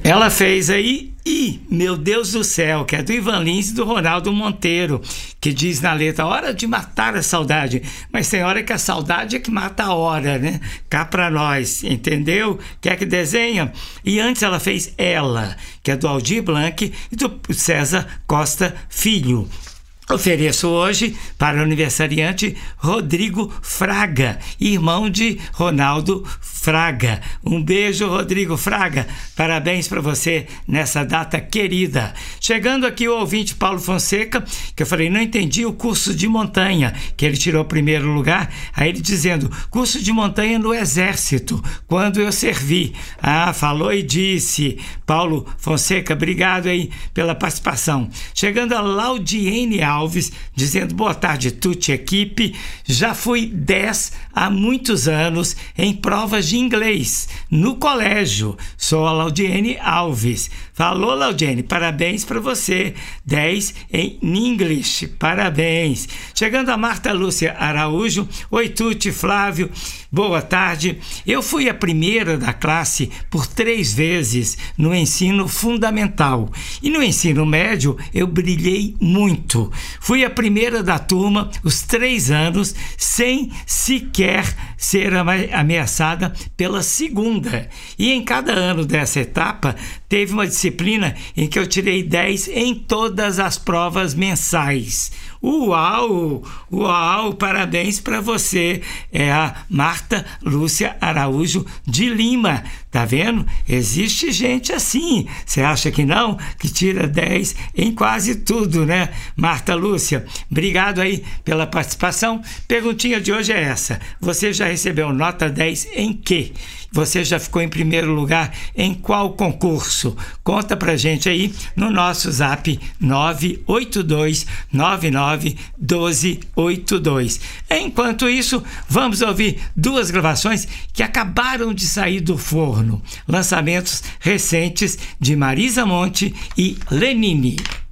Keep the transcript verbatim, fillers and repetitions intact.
Ela fez aí e, meu Deus do céu, que é do Ivan Lins e do Ronaldo Monteiro, que diz na letra, hora de matar a saudade, mas tem hora que a saudade é que mata a hora, né? Cá pra nós, entendeu? Quer que desenha? E antes ela fez Ela, que é do Aldir Blanc e do César Costa Filho. Ofereço hoje para o aniversariante Rodrigo Fraga, irmão de Ronaldo Fraga. Um beijo, Rodrigo Fraga. Parabéns para você nessa data querida. Chegando aqui o ouvinte Paulo Fonseca, que eu falei, não entendi o curso de montanha, que ele tirou primeiro lugar. Aí ele dizendo, curso de montanha no Exército, quando eu servi. Ah, falou e disse. Paulo Fonseca, obrigado aí pela participação. Chegando a Laudiene Alves, dizendo boa tarde, Tuti equipe. Já fui dez há muitos anos em provas de inglês no colégio. Sou a Laudiene Alves. Falou, Laudiene, parabéns para você. dez em English, parabéns. Chegando a Marta Lúcia Araújo. Oi, Tuti, Flávio, boa tarde. Eu fui a primeira da classe por três vezes no ensino fundamental. E no ensino médio eu brilhei muito. Fui a primeira da turma os três anos sem sequer ser ameaçada pela segunda. E em cada ano dessa etapa teve uma disciplina em que eu tirei dez em todas as provas mensais. Uau! Uau! Parabéns para você. É a Marta Lúcia Araújo de Lima. Tá vendo? Existe gente assim. Você acha que não? Que tira dez em quase tudo, né? Marta Lúcia, obrigado aí pela participação. Perguntinha de hoje é essa. Você já recebeu nota dez em quê? Você já ficou em primeiro lugar em qual concurso? Conta pra gente aí no nosso zap nove oito dois nove nove um dois oito dois. Enquanto isso, vamos ouvir duas gravações que acabaram de sair do forno. Lançamentos recentes de Marisa Monte e Lenine.